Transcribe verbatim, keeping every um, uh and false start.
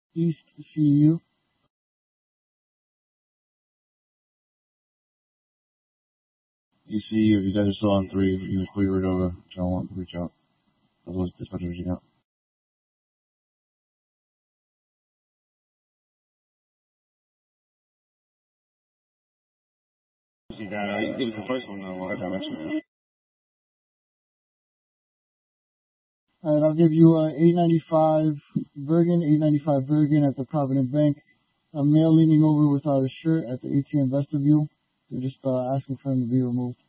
East C U. E C U, if you guys are still on three, you can clear it over. Don't want to reach out. Otherwise, dispatcher reaching out. You got uh, it was the first one, though, as I mentioned. Alright, I'll give you uh, eight ninety-five Bergen, eight ninety-five Bergen at the Provident Bank. A male leaning over without a shirt at the A T M vestibule. They're just uh, asking for him to be removed.